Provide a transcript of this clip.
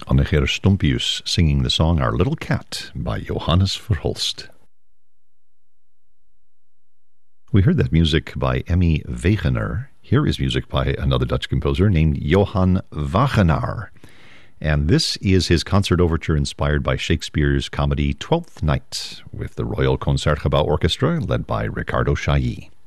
Anneger Stompius singing the song Our Little Cat by Johannes Verhulst. We heard that music by Emmy Wegener. Here is music by another Dutch composer named Johan Wagenaar. And this is his concert overture inspired by Shakespeare's comedy Twelfth Night with the Royal Concertgebouw Orchestra led by Ricardo Chailly.